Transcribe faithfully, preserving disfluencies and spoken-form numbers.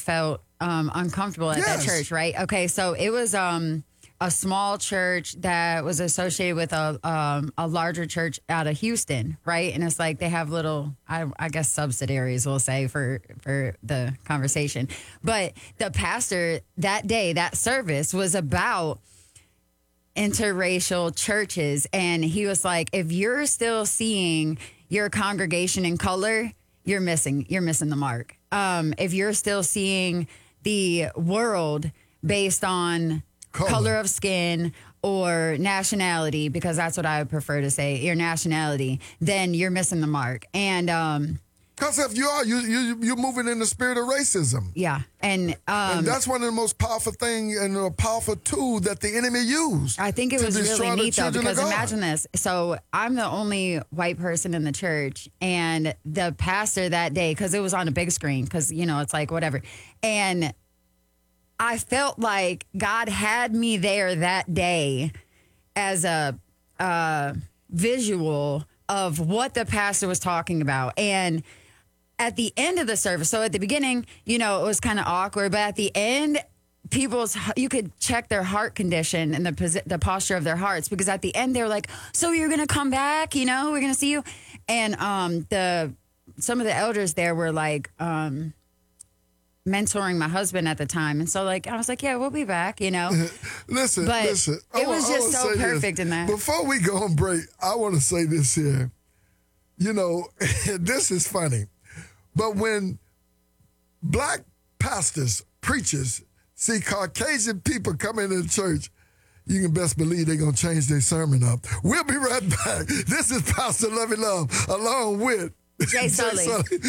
felt um, uncomfortable at Yes. that church, right? Okay, so it was um, a small church that was associated with a um, a larger church out of Houston, right? And it's like they have little, I, I guess, subsidiaries, we'll say, for for the conversation. But the pastor that day, that service was about interracial churches, and he was like, if you're still seeing your congregation in color, you're missing you're missing the mark. Um, if you're still seeing the world based on Color. color of skin or nationality, because that's what I would prefer to say, your nationality, then you're missing the mark. And um, Because if you are, you, you, you're moving in the spirit of racism. yeah, and um, And that's one of the most powerful thing and a powerful tool that the enemy used. I think it to was destroy really the neat though, children of because God. imagine this. So I'm the only white person in the church, and the pastor that day, because it was on a big screen, because, you know, it's like whatever. And I felt like God had me there that day as a uh, visual of what the pastor was talking about. And at the end of the service, so at the beginning, you know, it was kind of awkward, but at the end, people's, you could check their heart condition and the posi- the posture of their hearts, because at the end they were like, so you're going to come back, you know, we're going to see you. And um, the some of the elders there were like um, mentoring my husband at the time. And so like, I was like, yeah, we'll be back, you know. Listen, But listen. it wa- was I just wanna so say this. perfect in that. Before we go on break, I want to say this here. You know, this is funny. But when black pastors, preachers, see Caucasian people come into the church, you can best believe they're going to change their sermon up. We'll be right back. This is Pastor Lovey Love along with Jay Sully.